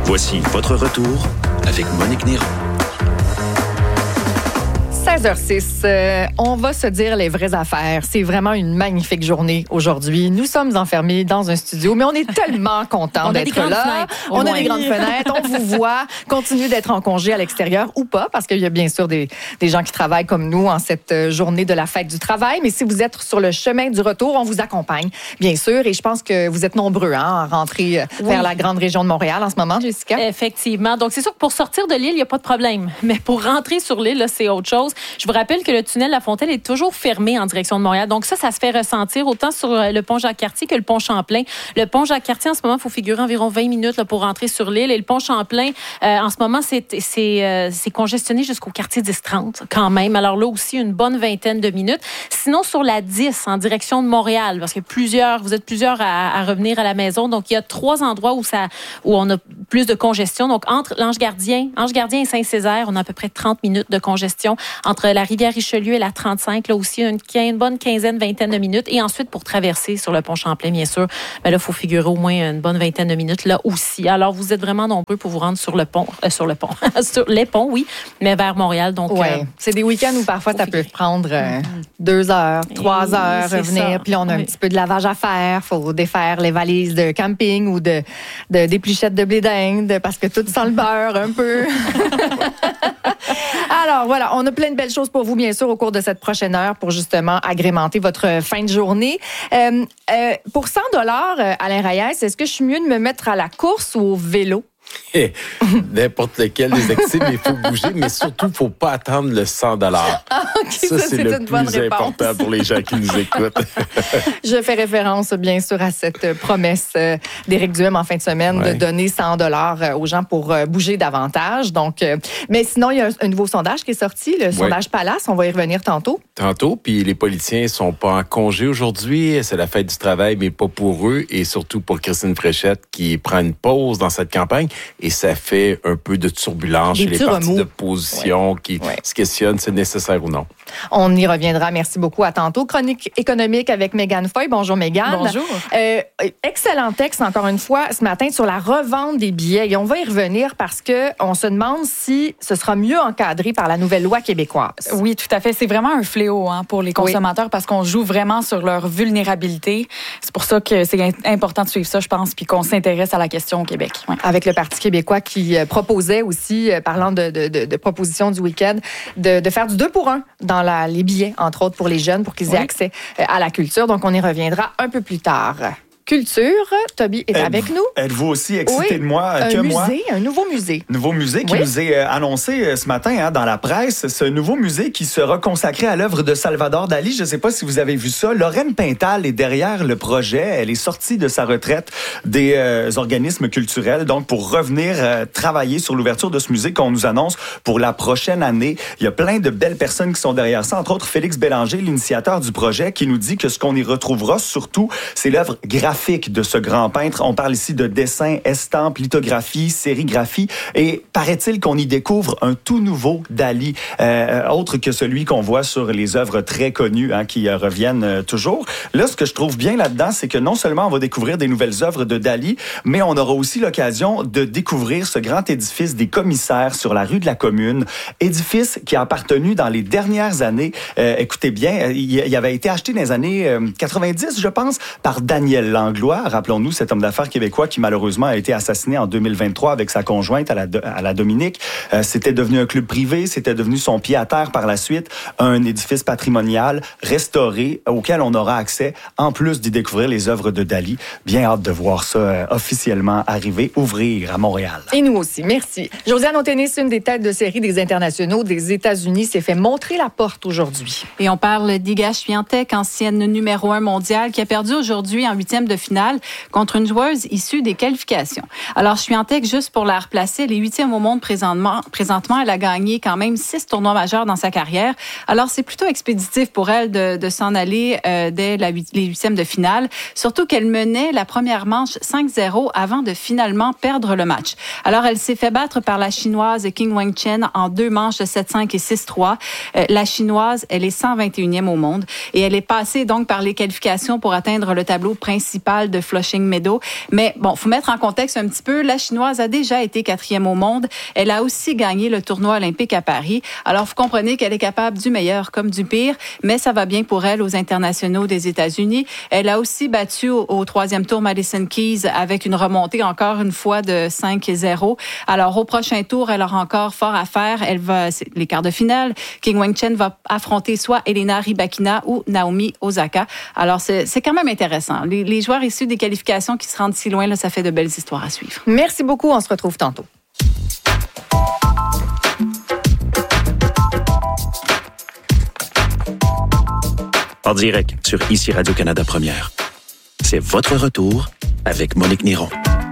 Voici votre retour avec Monique Néron. 16h06, on va se dire les vraies affaires. C'est vraiment une magnifique journée aujourd'hui. Nous sommes enfermés dans un studio, mais on est tellement contents d'être là. On a des grandes fenêtres, on vous voit. Continuez d'être en congé à l'extérieur ou pas, parce qu'il y a bien sûr des gens qui travaillent comme nous en cette journée de la fête du travail. Mais si vous êtes sur le chemin du retour, on vous accompagne, bien sûr. Et je pense que vous êtes nombreux à rentrer vers la grande région de Montréal en ce moment, Jessica. Effectivement. Donc, c'est sûr que pour sortir de l'île, il n'y a pas de problème. Mais pour rentrer sur l'île, là, c'est autre chose. Je vous rappelle que le tunnel La Fontaine est toujours fermé en direction de Montréal. Donc ça se fait ressentir autant sur le pont Jacques-Cartier que le pont Champlain. Le pont Jacques-Cartier, en ce moment, il faut figurer environ 20 minutes là, pour rentrer sur l'île. Et le pont Champlain, en ce moment, c'est congestionné jusqu'au quartier 10-30 quand même. Alors là aussi, une bonne vingtaine de minutes. Sinon, sur la 10, en direction de Montréal, parce que vous êtes plusieurs à revenir à la maison. Donc, il y a 3 endroits où on a plus de congestion. Donc, entre l'Ange-Gardien et Saint-Césaire, on a à peu près 30 minutes de congestion. Entre la Rivière-Richelieu et la 35, là aussi, une bonne vingtaine de minutes. Et ensuite, pour traverser sur le pont Champlain, bien sûr, là, il faut figurer au moins une bonne vingtaine de minutes là aussi. Alors, vous êtes vraiment nombreux pour vous rendre sur les ponts, oui, mais vers Montréal. Donc, c'est des week-ends où parfois, ça peut prendre 2 heures, 3 heures revenir. Puis, on a un petit peu de lavage à faire. Il faut défaire les valises de camping ou d'épluchettes de blé d'Inde parce que tout sent le beurre un peu. Alors, voilà, on a plein de belles choses pour vous, bien sûr, au cours de cette prochaine heure pour justement agrémenter votre fin de journée. Pour 100 $, Alain Reyes, est-ce que je suis mieux de me mettre à la course ou au vélo? N'importe lequel des activités, mais il faut bouger, mais surtout, il ne faut pas attendre le 100 $. Ça, c'est le plus important pour les gens qui nous écoutent. Je fais référence, bien sûr, à cette promesse d'Éric Duhem en fin de semaine de donner 100 $ aux gens pour bouger davantage. Donc, mais sinon, il y a un nouveau sondage qui est sorti, le sondage Palace. On va y revenir tantôt. Puis les politiciens ne sont pas en congé aujourd'hui. C'est la fête du travail, mais pas pour eux. Et surtout pour Christine Fréchette qui prend une pause dans cette campagne. Et ça fait un peu de turbulence chez les partis d'opposition qui se questionnent si c'est nécessaire ou non. On y reviendra. Merci beaucoup. À tantôt. Chronique économique avec Mégane Foy. Bonjour, Mégane. Bonjour. Excellent texte, encore une fois, ce matin, sur la revente des billets. Et on va y revenir parce qu'on se demande si ce sera mieux encadré par la nouvelle loi québécoise. Oui, tout à fait. C'est vraiment un fléau pour les consommateurs parce qu'on joue vraiment sur leur vulnérabilité. C'est pour ça que c'est important de suivre ça, je pense, puis qu'on s'intéresse à la question au Québec. Ouais. Avec le Parti québécois qui proposait aussi, parlant de propositions du week-end, de faire du 2 pour 1 dans les billets, entre autres pour les jeunes, pour qu'ils aient accès à la culture. Donc, on y reviendra un peu plus tard. Culture, Toby est avec nous. Êtes-vous aussi excité de moi que moi? Un nouveau musée. Nouveau musée qui nous est annoncé ce matin dans la presse. Ce nouveau musée qui sera consacré à l'œuvre de Salvador Dali. Je ne sais pas si vous avez vu ça. Lorraine Pintal est derrière le projet. Elle est sortie de sa retraite des organismes culturels, donc pour revenir travailler sur l'ouverture de ce musée qu'on nous annonce pour la prochaine année. Il y a plein de belles personnes qui sont derrière ça, entre autres Félix Bélanger, l'initiateur du projet, qui nous dit que ce qu'on y retrouvera surtout, c'est l'œuvre graphique de ce grand peintre. On parle ici de dessins, estampes, lithographies, sérigraphies, et paraît-il qu'on y découvre un tout nouveau Dali, autre que celui qu'on voit sur les œuvres très connues qui reviennent toujours. Là, ce que je trouve bien là-dedans, c'est que non seulement on va découvrir des nouvelles œuvres de Dali, mais on aura aussi l'occasion de découvrir ce grand édifice des commissaires sur la rue de la Commune, édifice qui a appartenu dans les dernières années, écoutez bien, il avait été acheté dans les années 90, je pense, par Daniel Langlois. Rappelons-nous, cet homme d'affaires québécois qui malheureusement a été assassiné en 2023 avec sa conjointe à la Dominique. C'était devenu un club privé, c'était devenu son pied à terre par la suite, un édifice patrimonial restauré auquel on aura accès, en plus d'y découvrir les œuvres de Dali. Bien hâte de voir ça officiellement arriver, ouvrir à Montréal. Et nous aussi, merci. Josiane Auténis, une des têtes de série des internationaux des États-Unis, s'est fait montrer la porte aujourd'hui. Et on parle d'Iga Swiatek, ancienne numéro 1 mondiale, qui a perdu aujourd'hui en 8e de finale contre une joueuse issue des qualifications. Alors, Swiatek, juste pour la replacer, elle est 8e au monde présentement. Elle a gagné quand même 6 tournois majeurs dans sa carrière. Alors, c'est plutôt expéditif pour elle de s'en aller dès les 8e de finale. Surtout qu'elle menait la première manche 5-0 avant de finalement perdre le match. Alors, elle s'est fait battre par la Chinoise Qing Wenchen en 2 manches de 7-5 et 6-3. La Chinoise, elle est 121e au monde et elle est passée donc par les qualifications pour atteindre le tableau principal municipal de Flushing Meadow. Mais bon, faut mettre en contexte un petit peu. La Chinoise a déjà été 4e au monde. Elle a aussi gagné le tournoi olympique à Paris. Alors, vous comprenez qu'elle est capable du meilleur comme du pire, mais ça va bien pour elle aux internationaux des États-Unis. Elle a aussi battu au 3e tour Madison Keys avec une remontée encore une fois de 5-0. Alors, au prochain tour, elle aura encore fort à faire. C'est les quarts de finale. King Weng-Chen va affronter soit Elena Rybakina ou Naomi Osaka. Alors, c'est quand même intéressant. Les joueurs issus des qualifications qui se rendent si loin, là, ça fait de belles histoires à suivre. Merci beaucoup. On se retrouve tantôt. En direct sur ICI Radio-Canada Première. C'est votre retour avec Monique Néron.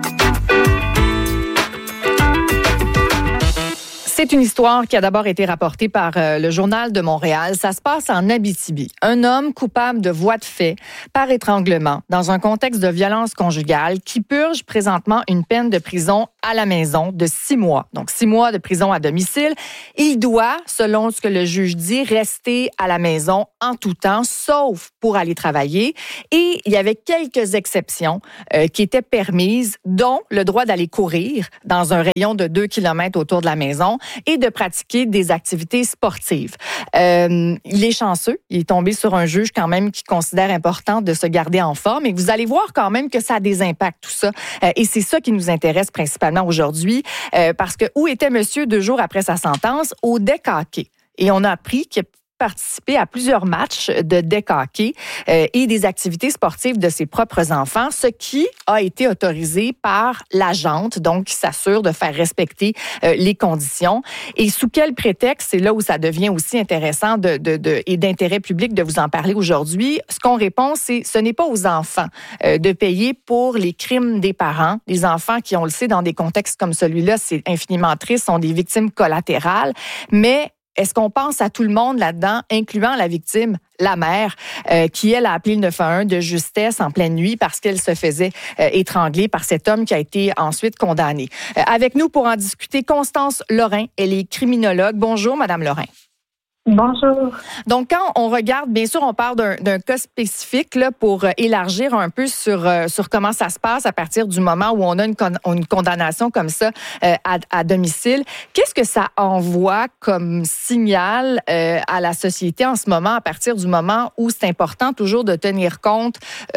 C'est une histoire qui a d'abord été rapportée par le Journal de Montréal. Ça se passe en Abitibi. Un homme coupable de voies de fait par étranglement dans un contexte de violence conjugale qui purge présentement une peine de prison à la maison de 6 mois. Donc, 6 mois de prison à domicile. Il doit, selon ce que le juge dit, rester à la maison en tout temps, sauf pour aller travailler. Et il y avait quelques exceptions qui étaient permises, dont le droit d'aller courir dans un rayon de 2 km autour de la maison et de pratiquer des activités sportives. Il est chanceux. Il est tombé sur un juge quand même qui considère important de se garder en forme. Et vous allez voir quand même que ça a des impacts, tout ça. Et c'est ça qui nous intéresse principalement aujourd'hui. Parce que où était monsieur 2 jours après sa sentence? Au deck hockey. Et on a appris qu'il a participé à plusieurs matchs de deck hockey et des activités sportives de ses propres enfants, ce qui a été autorisé par l'agente, donc qui s'assure de faire respecter les conditions. Et sous quel prétexte, c'est là où ça devient aussi intéressant et d'intérêt public de vous en parler aujourd'hui. Ce qu'on répond, c'est ce n'est pas aux enfants de payer pour les crimes des parents. Les enfants qui, on le sait, dans des contextes comme celui-là, c'est infiniment triste, sont des victimes collatérales, mais est-ce qu'on pense à tout le monde là-dedans, incluant la victime, la mère, qui, elle, a appelé le 911 de justesse en pleine nuit parce qu'elle se faisait étrangler par cet homme qui a été ensuite condamné. Avec nous pour en discuter, Constance Lorrain, elle est criminologue. Bonjour, Madame Lorrain. Bonjour. Donc, quand on regarde, bien sûr, on parle d'un cas spécifique là, pour élargir un peu sur comment ça se passe à partir du moment où on a une condamnation comme ça à domicile. Qu'est-ce que ça envoie comme signal à la société en ce moment, à partir du moment où c'est important toujours de tenir compte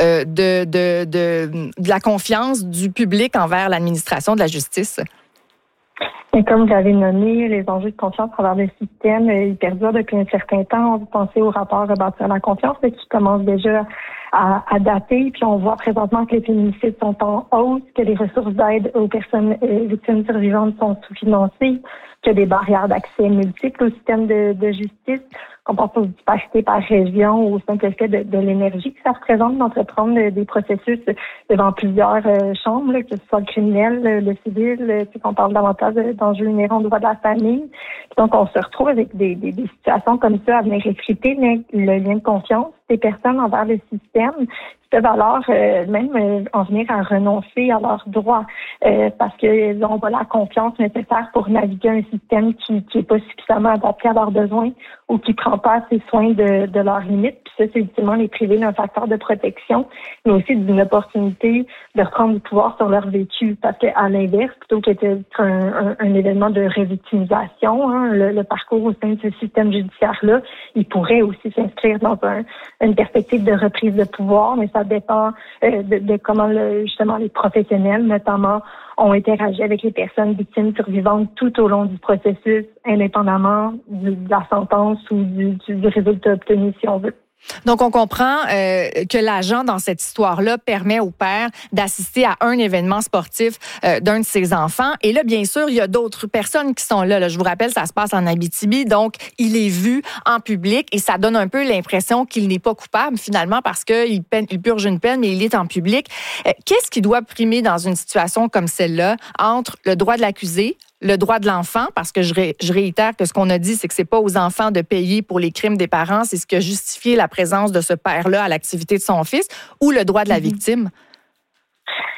de la confiance du public envers l'administration de la justice? Et comme vous l'avez nommé, les enjeux de confiance envers le système, ils perdurent depuis un certain temps. On peut penser au rapport Rebâtir la confiance qui commence déjà à dater. Puis on voit présentement que les féminicides sont en hausse, que les ressources d'aide aux personnes victimes survivantes sont sous-financées, qu'il y a des barrières d'accès multiples au système de justice, qu'on pense aux disparités par région ou au simple fait de l'énergie que ça représente d'entreprendre des processus devant plusieurs chambres, que ce soit le criminel, le civil, qu'on parle davantage d'enjeux inhérents au droit de la famille. Donc, on se retrouve avec des situations comme ça à venir effriter le lien de confiance des personnes envers le système, qui peuvent alors même en venir à renoncer à leurs droits parce qu'ils n'ont pas la confiance nécessaire pour naviguer un système qui est pas suffisamment adapté à leurs besoins ou qui prend pas assez soin de leurs limites. Puis ça, c'est ultimement les priver d'un facteur de protection, mais aussi d'une opportunité de reprendre le pouvoir sur leur vécu. Parce qu'à l'inverse, plutôt que d'être un événement de revictimisation, le parcours au sein de ce système judiciaire-là, il pourrait aussi s'inscrire dans une perspective de reprise de pouvoir, mais ça dépend de comment justement les professionnels, notamment, ont interagi avec les personnes victimes survivantes tout au long du processus, indépendamment de la sentence ou du résultat obtenu, si on veut. Donc, on comprend que l'agent, dans cette histoire-là, permet au père d'assister à un événement sportif d'un de ses enfants. Et là, bien sûr, il y a d'autres personnes qui sont là. Je vous rappelle, ça se passe en Abitibi. Donc, il est vu en public et ça donne un peu l'impression qu'il n'est pas coupable, finalement, parce qu'il purge une peine, mais il est en public. Qu'est-ce qui doit primer dans une situation comme celle-là entre le droit de l'accusé, le droit de l'enfant, parce que je réitère que ce qu'on a dit, c'est que c'est pas aux enfants de payer pour les crimes des parents, c'est ce qui a justifié la présence de ce père-là à l'activité de son fils, ou le droit de la victime?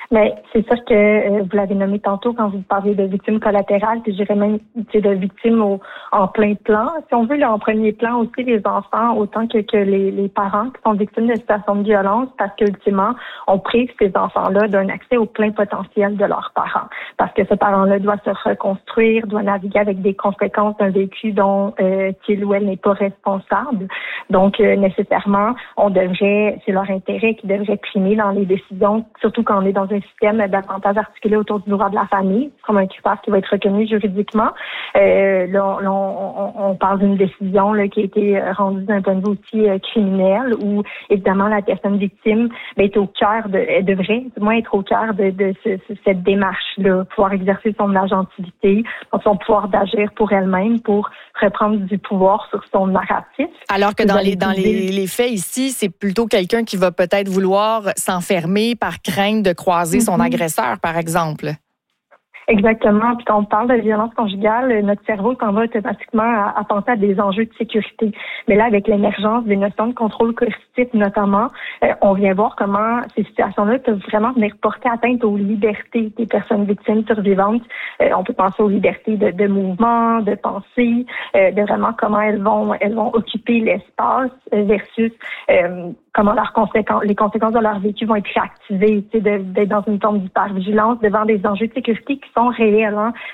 Mais c'est sûr que vous l'avez nommé tantôt quand vous parlez de victimes collatérales, puis je dirais même de victimes en plein plan. Si on veut, là, en premier plan aussi les enfants, autant que les parents qui sont victimes de situations de violence, parce qu'ultimement, on prive ces enfants-là d'un accès au plein potentiel de leurs parents. Parce que ce parent-là doit se reconstruire, doit naviguer avec des conséquences d'un vécu dont qu'il ou elle n'est pas responsable. Donc, nécessairement, c'est leur intérêt qui devrait primer dans les décisions, surtout quand on est dans un système davantage articulé autour du droit de la famille, comme un critère qui va être reconnu juridiquement. Là, on parle d'une décision là, qui a été rendue d'un point de vue aussi criminel, où évidemment la personne victime est au cœur elle devrait du moins être au cœur de cette démarche-là, pouvoir exercer son agentivité, son pouvoir d'agir pour elle-même, pour reprendre du pouvoir sur son narratif. Alors que dans les faits ici, c'est plutôt quelqu'un qui va peut-être vouloir s'enfermer par crainte de croiser son agresseur, par exemple. Exactement. Puis quand on parle de violence conjugale, notre cerveau s'en va automatiquement à penser à des enjeux de sécurité. Mais là, avec l'émergence des notions de contrôle coercitif notamment, on vient voir comment ces situations-là peuvent vraiment venir porter atteinte aux libertés des personnes victimes survivantes. On peut penser aux libertés de mouvement, de pensée, de vraiment comment elles vont occuper l'espace versus comment les conséquences de leur vécu vont être réactivées, d'être dans une forme d'hypervigilance devant des enjeux de sécurité qui sont réels. Hein.